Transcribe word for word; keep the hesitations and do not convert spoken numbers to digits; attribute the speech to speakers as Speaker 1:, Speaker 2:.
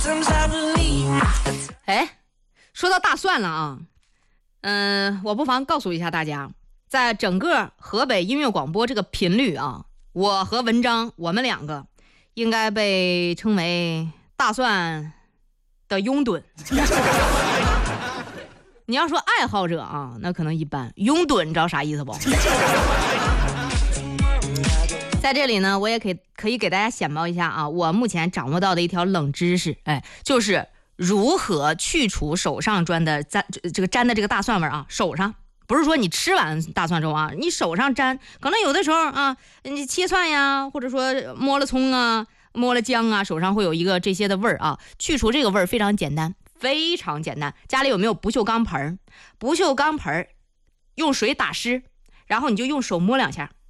Speaker 1: 哎，说到大蒜了啊，嗯、呃，我不妨告诉一下大家，在整个河北音乐广播这个频率啊，我和文章我们两个应该被称为大蒜的拥趸。你要说爱好者啊，那可能一般，拥趸你知道啥意思不？在这里呢，我也可以可以给大家显摆一下啊，我目前掌握到的一条冷知识，哎，就是如何去除手上沾的沾这个沾的这个大蒜味啊，手上不是说你吃完大蒜粥啊，你手上沾，可能有的时候啊，你切蒜呀，或者说摸了葱啊，摸了姜啊，手上会有一个这些的味儿啊，去除这个味儿非常简单，非常简单。家里有没有不锈钢盆？不锈钢盆用水打湿，然后你就用手摸两下。